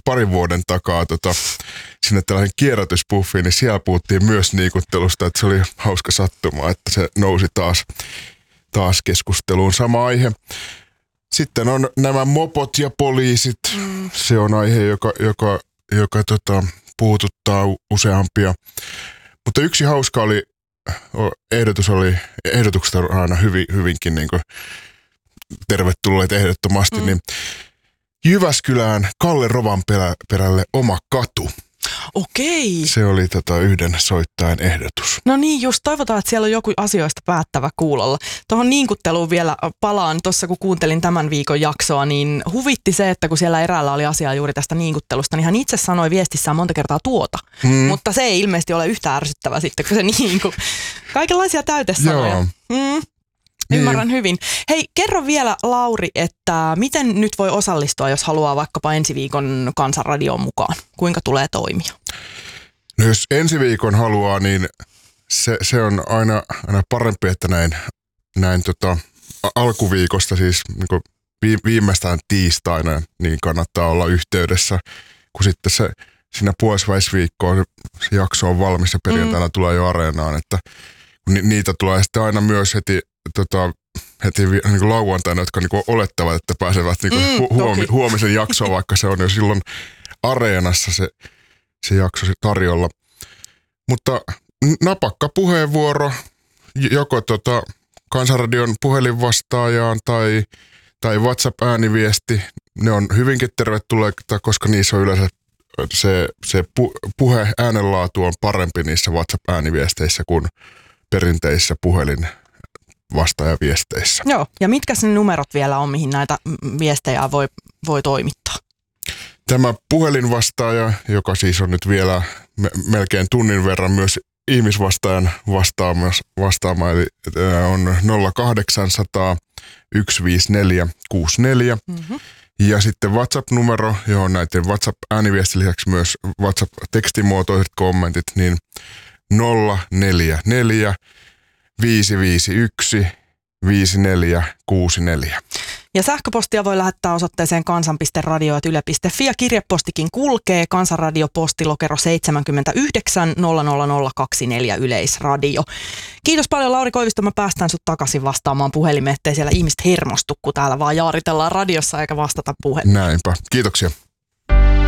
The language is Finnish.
parin vuoden takaa sinne tällainen kierrätyspuffiin, niin siellä puhuttiin myös niikuttelusta, että se oli hauska sattuma, että se nousi taas keskusteluun. Sama aihe. Sitten on nämä mopot ja poliisit. Se on aihe, joka puhututtaa useampia. Mutta yksi hauska ehdotukset on aina hyvinkin niin kuin tervetulleet ehdottomasti, niin Jyväskylään Kalle Rovanperälle oma katu. Okei. Se oli yhden soittajan ehdotus. No niin, just toivotaan, että siellä on joku asioista päättävä kuulolla. Tuohon niinkutteluun vielä palaan. Tuossa kun kuuntelin tämän viikon jaksoa, niin huvitti se, että kun siellä eräällä oli asiaa juuri tästä niinkuttelusta, niin hän itse sanoi viestissään monta kertaa tuota. Mutta se ei ilmeisesti ole yhtä ärsyttävä sitten, kun se kaikenlaisia täytesanoja. Ymmärrän hyvin. Hei, kerro vielä Lauri, että miten nyt voi osallistua, jos haluaa vaikkapa ensi viikon Kansanradioon mukaan? Kuinka tulee toimia? No jos ensi viikon haluaa, niin se on aina parempi, että näin alkuviikosta, siis niin viimeistään tiistaina, niin kannattaa olla yhteydessä, kun sitten siinä puoliväisviikkoon se jakso on valmis ja perjantaina tulee jo Areenaan, että niitä tulee sitten aina myös heti niin kuin lauantaina, jotka niin kuin olettavat, että pääsevät niin kuin huomisen jaksoon, vaikka se on jo silloin Areenassa se jakso tarjolla. Mutta napakka puheenvuoro, joko Kansanradion puhelinvastaajaan tai WhatsApp-ääniviesti, ne on hyvinkin tervetulleita, koska niissä on yleensä se äänenlaatu on parempi niissä WhatsApp-ääniviesteissä kuin perinteisissä vastaajaviesteissä. Joo, ja mitkä ne numerot vielä on, mihin näitä viestejä voi toimittaa? Tämä puhelinvastaaja, joka siis on nyt vielä melkein tunnin verran myös ihmisvastaajan vastaama, eli on 0800 154 64. Ja sitten WhatsApp-numero, johon näiden WhatsApp-ääniviestin lisäksi myös WhatsApp-tekstimuotoiset kommentit, niin 044 551 5464. Ja sähköpostia voi lähettää osoitteeseen kansan.radio@yle.fi ja kirjepostikin kulkee Kansanradio postilokero 79 00024 Yleisradio. Kiitos paljon Lauri Koivisto, mä päästän sut takaisin vastaamaan puhelimeen, ettei siellä ihmiset hermostu, kun täällä vaan jaaritellaan radiossa eikä vastata puhelimeen. Näinpä, kiitoksia.